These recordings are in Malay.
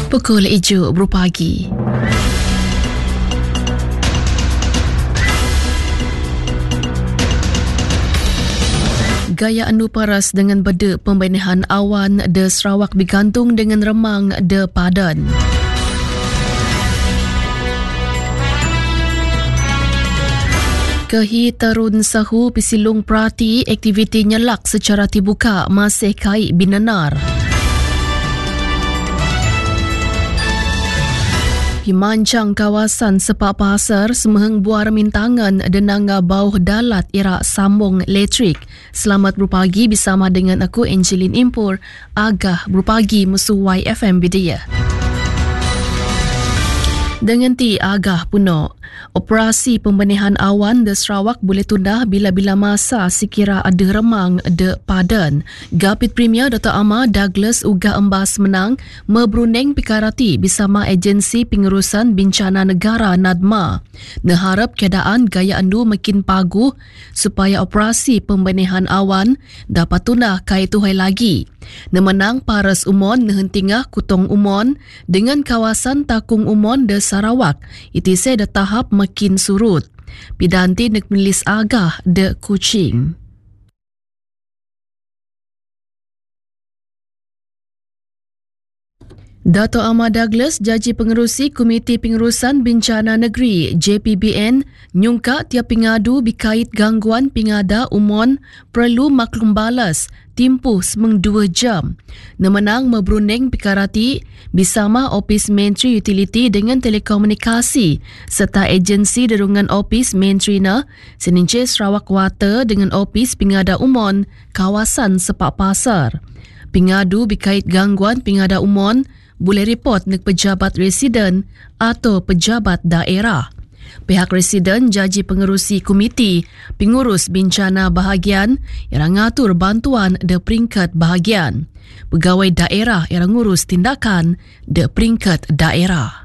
Pukul 7 pagi. Gaya anu paras dengan beda pembenahan awan de Sarawak bergantung dengan remang de Padan. Kehi Tarun Sahu Pisilung Prati aktiviti nyelak secara terbuka masih kait binanar. Pimancang kawasan Sepak Pasar semeheng buar mintangan denanga bauh dalat irak sambung elektrik. Selamat berpagi bersama dengan aku Angeline Impur. Agah berpagi mesuai FM Bidya. Dengan ti agah puno, operasi pembenahan awan de Sarawak boleh tunda bila-bila masa sekira ada remang de Padan. Gapit Premier Dr. Amar Douglas Uga Embas menang mebrunding pikarati bersama agensi pengurusan bencana negara NADMA. Neharap keadaan gaya andu makin paguh supaya operasi pembenahan awan dapat tunda kait tuhai lagi. Nemenang Paras Umon nehentingah Kutong Umon dengan kawasan Takung Umon de Sarawak. Itu saya dah tahap makin surut. Pidanti nak menulis agah de Kuching. Dato' Amar Douglas, Jaji Pengerusi Komiti Pengurusan Bencana Negeri JPBN, nyungka tiap pingadu berkait gangguan pingada umon perlu maklum balas timpuh semeng 2 jam. Nemenang mebrunding pikarati bersama Opis Menteri Utiliti dengan Telekomunikasi serta agensi derungan Opis Menteri Senince Sarawak Water dengan Opis Pingada Umon kawasan Sepak Pasar. Pingadu berkait gangguan pingada umon boleh report nak pejabat residen atau pejabat daerah. Pihak residen Jaji Pengerusi Komiti Pengurus Bencana Bahagian yang ngatur bantuan de peringkat bahagian. Pegawai daerah yang ngurus tindakan de peringkat daerah.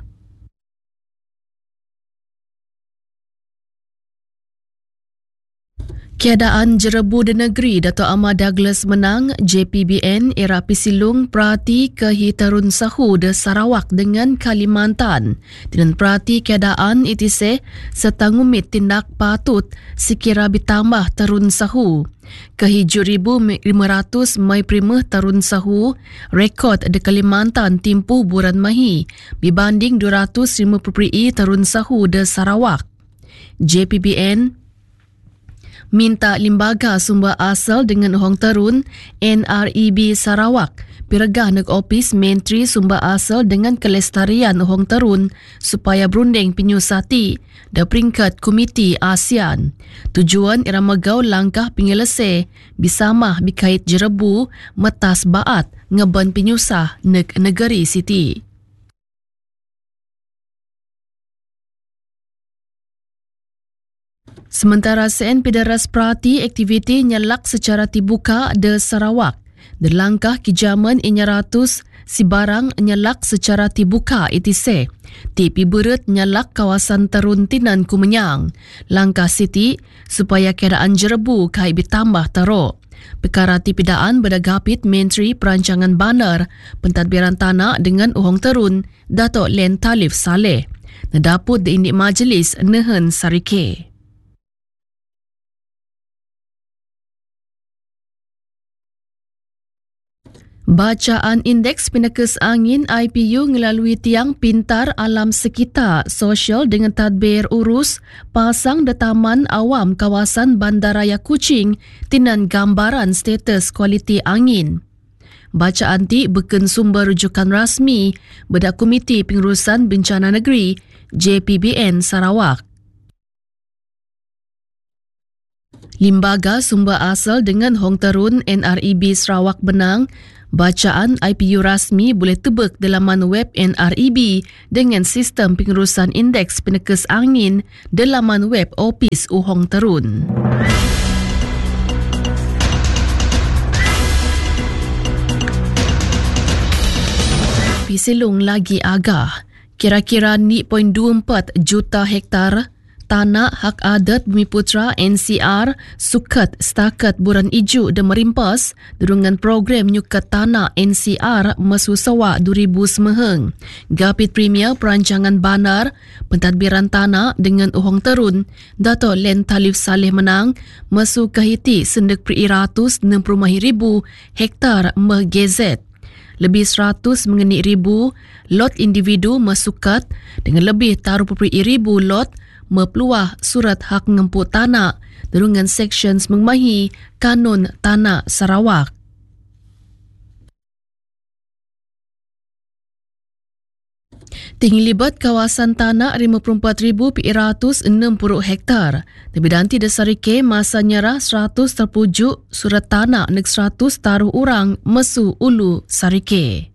Keadaan jerebu di negeri Dato' Amar Douglas menang JPBN era Pisilung Perhati Kehi Tarun Sahu de Sarawak dengan Kalimantan. Dengan perhati keadaan itise serta ngumit tindak patut sekira ditambah Tarun Sahu. Kehi 7,500 Mai Primeh Tarun Sahu rekod di Kalimantan timpuh buran Mahi dibanding 250 Tarun Sahu de Sarawak. JPBN minta lembaga sumber asal dengan Hong Terun NREB Sarawak piregah neg Opis Menteri Sumber Asal dengan Kelestarian Hong Terun supaya berunding penyusati da peringkat Komiti ASEAN. Tujuan era megau langkah penyelesai bersama berkait jerebu metas baat ngeban penyusah neg negeri siti. Sementara Sen Pederas Perhati aktiviti nyelak secara terbuka de Sarawak. Derlangkah kijaman inyaratus si barang nyelak secara terbuka itise. Tipi berat nyelak kawasan Terun Tinan Kumenyang. Langkah siti supaya keadaan jerebu kai bertambah teruk. Perkara tipidaan berdagapit Menteri Perancangan Bandar Pentadbiran Tanah dengan Uhong Terun Dato' Len Talif Saleh. Nedaput di indik majlis Nehen Sarike. Bacaan Indeks Penekes Angin IPU melalui tiang pintar alam sekitar sosial dengan tadbir urus pasang di Taman Awam kawasan Bandaraya Kuching tinan gambaran status kualiti angin. Bacaan ti beken sumber rujukan rasmi bedak Komiti Pengurusan Bencana Negeri JPBN Sarawak. Lembaga sumber asal dengan Hong Terun NREB Sarawak benang bacaan IPU rasmi boleh tebak di laman web NREB dengan sistem pengurusan indeks penekes angin di laman web Opis Uhong Terun. Pisilung lagi agah, kira-kira 0.24 juta hektar Tanah Hak Adat Bumiputra NCR sukat setakat buran iju dan merimpas durungan program nyukat tanah NCR mesu sawak 2000 semeheng. Gapit Premier Perancangan Banar Pentadbiran Tanah dengan Uhong Terun Dato' Len Talif Saleh menang mesu kahiti sendek per 160,000 hektar megezet. Lebih 100 mengenik ribu lot individu mesukat dengan lebih taruh per 1,000 lot mepeluah surat hak ngemput tanah durungan Sections mengmahi Kanun Tanah Sarawak. Tinggi libat kawasan tanah 54,160 hektar. Lebih danti Desarike masa nyerah 100 terpujuk surat tanah nek 100 taruh orang mesu Ulu Sarike.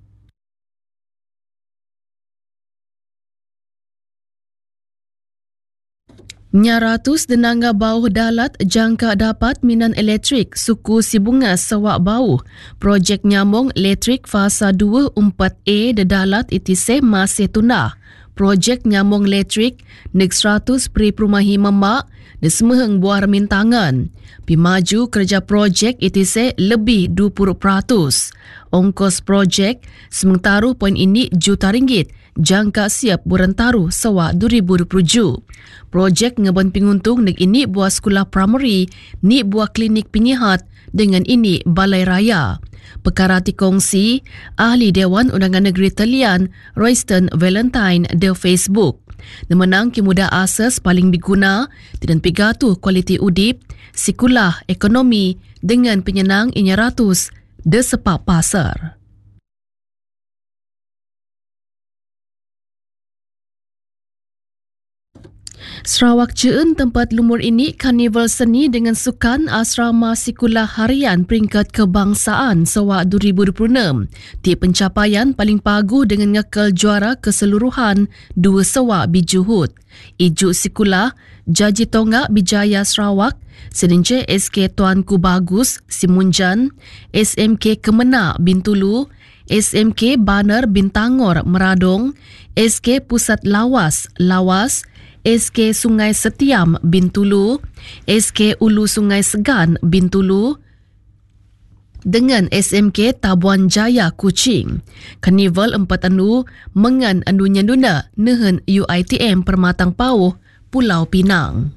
Nyaratus denanga bauh dalat jangka dapat minan elektrik suku Sibungas Sewak Bauh. Projek nyambung elektrik fasa 2 4A de dalat itise masih tunah. Projek nyambung elektrik nek 100 peri perumahi memak de semeheng buah remintangan. Pimaju kerja projek itise lebih 20%. Ongkos projek semengtaruh poin ini juta ringgit. Jangka siap buran taruh sewa 2027. Projek ngeban penguntung nek ini buah sekolah primary, ni buah klinik penyihat dengan ini balai raya. Perkara dikongsi Ahli Dewan Undangan Negeri Talian Royston Valentine de Facebook. Nemenang kemudah asas paling diguna dan pigatu kualiti udip, sekulah ekonomi dengan penyenang inya ratus de sepak pasar. Sarawak Jeun tempat lumur ini karnival seni dengan sukan asrama sekulah harian peringkat kebangsaan sewak 2026. Ti pencapaian paling paguh dengan ngekal juara keseluruhan 2 sewak bijuhud. Ijuk sekulah Jaji Tonggak Bijaya Sarawak, Senince SK Tuanku Bagus Simunjan, SMK Kemenak Bintulu, SMK Banar Bintangor Meradong, SK Pusat Lawas SK Sungai Setiam Bintulu, SK Ulu Sungai Segan Bintulu dengan SMK Tabuan Jaya Kuching. Karnival 4 anu mengan anu nyanduna nehen UiTM Permatang Pauh Pulau Pinang.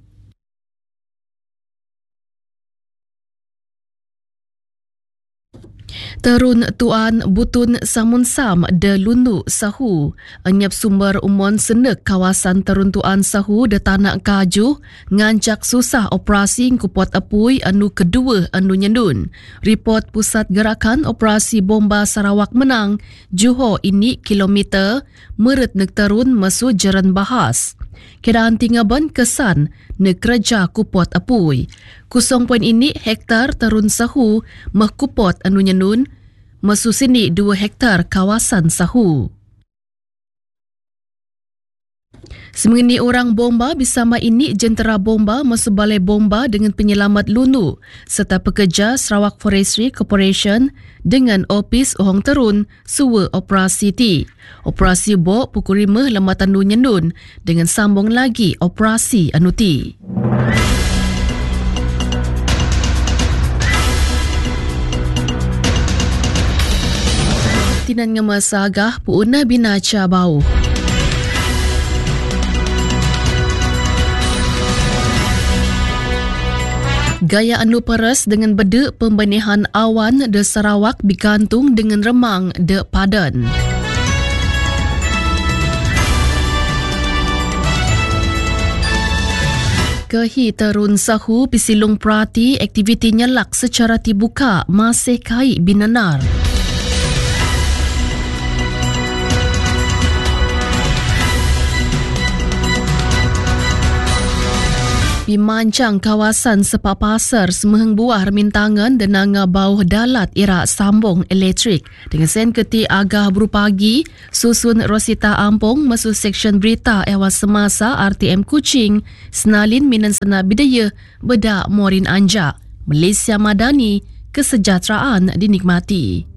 Terun Tuan Butun Samun Sam de Lundu Sahu anyap sumber umon senek kawasan Terun Tuan Sahu de Tanak Kaju ngancak susah operasi kupot apui anu kedua anu nyendun. Report Pusat Gerakan Operasi Bomba Sarawak menang Johor ini kilometer meret nek terun mesu jaran bahas. Kiraan tingaban kesan nek kerja kupot apui. 0.1 hektar Terun Sahu mah kupot anu nyendun mesu sini 2 hektar kawasan Sahu. Semengini orang bomba bersama ini jentera bomba masuk balai bomba dengan penyelamat Lunu serta pekerja Sarawak Forestry Corporation dengan opis Ohong Terun suwa operasi ti. Operasi Bok pukul 5 lematan lu nyendun dengan sambung lagi operasi anu ti. Tinan ngemasagah puuna binaca bau. Gaya anu peras dengan beda pembenihan awan de Sarawak digantung dengan remang de padan. Kehi Terun Sahu pisilung perhati aktiviti nyelak secara terbuka masih kai binanar. Pimancang kawasan sepak pasar semeheng buah remintangan dan nanga bauh dalat irak sambung elektrik. Dengan sen keti agah berupagi, susun Rosita Ampong masuk seksyen berita ewas semasa RTM Kuching, senalin minan sena bidaya bedak Morin Anja. Malaysia Madani, kesejahteraan dinikmati.